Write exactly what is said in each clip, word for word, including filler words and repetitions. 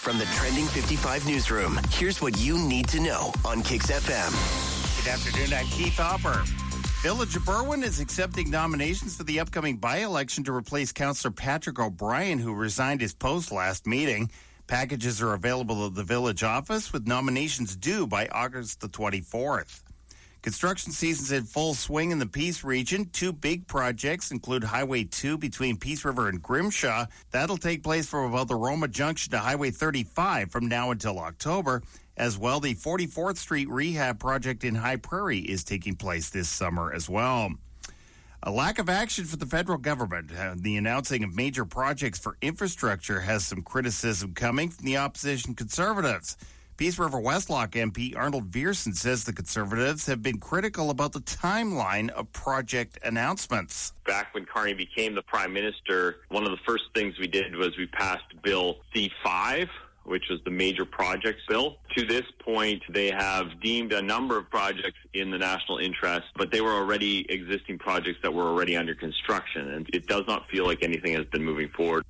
From the Trending fifty-five newsroom, here's what you need to know on Kix F M. Good afternoon, I'm Keith Hopper. Village of Berwyn is accepting nominations for the upcoming by-election to replace Councillor Patrick O'Brien, who resigned his post last meeting. Packages are available at the village office, with nominations due by August the twenty-fourth. Construction season's in full swing in the Peace region. Two big projects include Highway two between Peace River and Grimshaw. That'll take place from about the Roma Junction to Highway thirty-five from now until October. As well, the forty-fourth Street Rehab Project in High Prairie is taking place this summer as well. A lack of action for the federal government. Uh, the announcing of major projects for infrastructure has some criticism coming from the opposition Conservatives. Peace River Westlock M P Arnold Viersen says the Conservatives have been critical about the timeline of project announcements. Back when Carney became the Prime Minister, one of the first things we did was we passed Bill C five, which was the major projects bill. To this point, they have deemed a number of projects in the national interest, but they were already existing projects that were already under construction, and it does not feel like anything has been moving forward.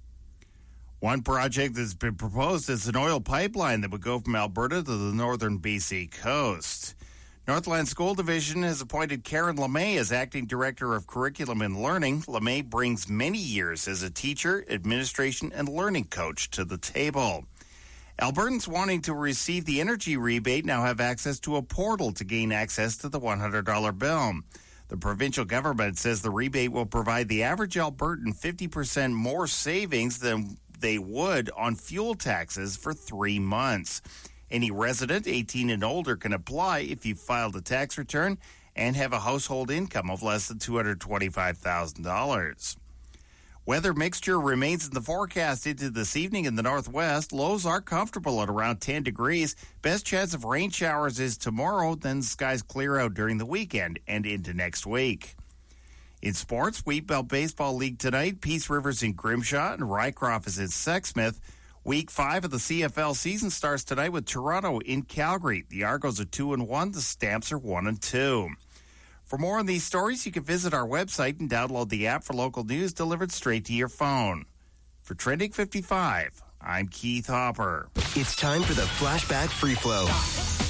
One project that's been proposed is an oil pipeline that would go from Alberta to the northern B C coast. Northland School Division has appointed Karen LeMay as Acting Director of Curriculum and Learning. LeMay brings many years as a teacher, administration, and learning coach to the table. Albertans wanting to receive the energy rebate now have access to a portal to gain access to the one hundred dollar bill. The provincial government says the rebate will provide the average Albertan fifty percent more savings than they would on fuel taxes for three months. Any resident eighteen and older can apply if you filed a tax return and have a household income of less than two hundred twenty-five thousand dollars. Weather mixture remains in the forecast into this evening in the northwest. Lows are comfortable at around ten degrees. Best chance of rain showers is tomorrow, then skies clear out during the weekend and into next week. In sports, Wheatbelt Baseball League tonight, Peace River's in Grimshaw and Rycroft is in Sexsmith. Week five of the C F L season starts tonight with Toronto in Calgary. The Argos are two and one, the Stamps are one and two. For more on these stories, you can visit our website and download the app for local news delivered straight to your phone. For Trending fifty-five, I'm Keith Hopper. It's time for the Flashback Free Flow.